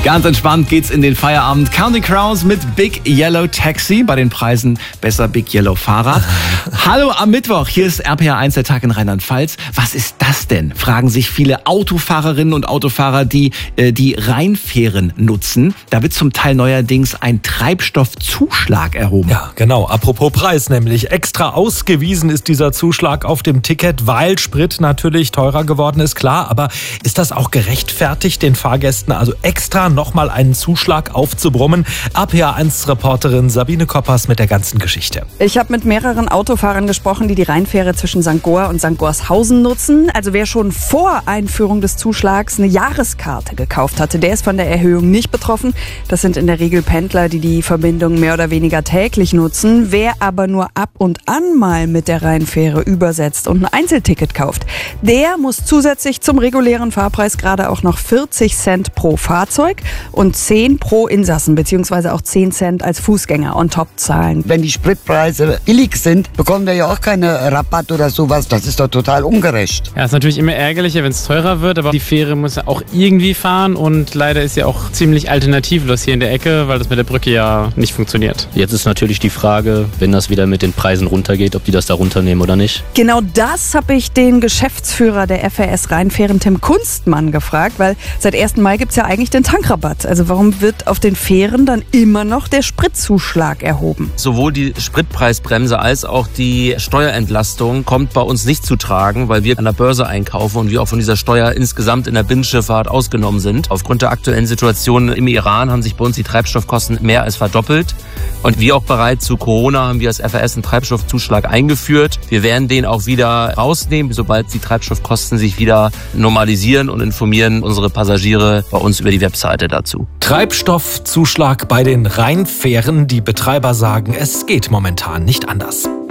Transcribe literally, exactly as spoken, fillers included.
Ganz entspannt geht's in den Feierabend. Counting Crows mit Big Yellow Taxi. Bei den Preisen besser Big Yellow Fahrrad. Hallo am Mittwoch. Hier ist R P R eins, der Tag in Rheinland-Pfalz. Was ist das denn? Fragen sich viele Autofahrerinnen und Autofahrer, die äh, die Rheinfähren nutzen. Da wird zum Teil neuerdings ein Treibstoffzuschlag erhoben. Ja, genau. Apropos Preis nämlich. Extra ausgewiesen ist dieser Zuschlag auf dem Ticket, weil Sprit natürlich teurer geworden ist, klar. Aber ist das auch gerechtfertigt, den Fahrgästen also extra nochmal einen Zuschlag aufzubrummen? R P R eins Reporterin Sabine Koppers mit der ganzen Geschichte. Ich habe mit mehreren Autofahrern gesprochen, die die Rheinfähre zwischen Sankt Goar und Sankt Gorshausen nutzen. Also wer schon vor Einführung des Zuschlags eine Jahreskarte gekauft hatte, der ist von der Erhöhung nicht betroffen. Das sind in der Regel Pendler, die die Verbindung mehr oder weniger täglich nutzen. Wer aber nur ab und an mal mit der Rheinfähre übersetzt und ein Einzelticket kauft, der muss zusätzlich zum regulären Fahrpreis gerade auch noch vierzig Cent pro Fahrzeug und zehn pro Insassen, beziehungsweise auch zehn Cent als Fußgänger on top zahlen. Wenn die Spritpreise billig sind, bekommen wir ja auch keine Rabatt oder sowas. Das ist doch total ungerecht. Ja, ist natürlich immer ärgerlicher, wenn es teurer wird, aber die Fähre muss ja auch irgendwie fahren und leider ist ja auch ziemlich alternativlos hier in der Ecke, weil das mit der Brücke ja nicht funktioniert. Jetzt ist natürlich die Frage, wenn das wieder mit den Preisen runtergeht, ob die das da runternehmen oder nicht. Genau das habe ich den Geschäftsführer der F R S Rheinfähren, Tim Kunstmann, gefragt, weil seit ersten Mai gibt es ja eigentlich den Tankrabatt. Also warum wird auf den Fähren dann immer noch der Spritzuschlag erhoben? Sowohl die Spritpreisbremse als auch die Steuerentlastung kommt bei uns nicht zu tragen, weil wir an der Börse einkaufen und wir auch von dieser Steuer insgesamt in der Binnenschifffahrt ausgenommen sind. Aufgrund der aktuellen Situation im Iran haben sich bei uns die Treibstoffkosten mehr als verdoppelt. Und wie auch bereits zu Corona haben wir als F R S einen Treibstoffzuschlag eingeführt. Wir werden den auch wieder rausnehmen, sobald die Treibstoffkosten sich wieder normalisieren, und informieren unsere Passagiere bei uns über die Webseite dazu. Treibstoffzuschlag bei den Rheinfähren. Die Betreiber sagen, es geht momentan nicht anders.